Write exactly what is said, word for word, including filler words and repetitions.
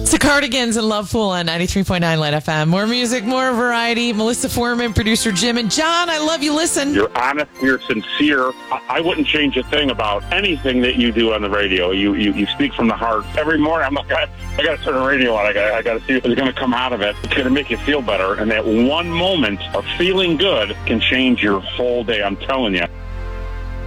It's the Cardigans and Love Fool on ninety-three point nine Light F M. More music, more variety. Melissa Foreman, producer Jim, and John, I love you. Listen. You're honest, you're sincere. I, I wouldn't change a thing about anything that you do on the radio. You you, you speak from the heart. Every morning, I'm like, I, I got to turn the radio on. I got I got to see what's going to come out of it. It's going to make you feel better. And that one moment of feeling good can change your whole day. I'm telling you.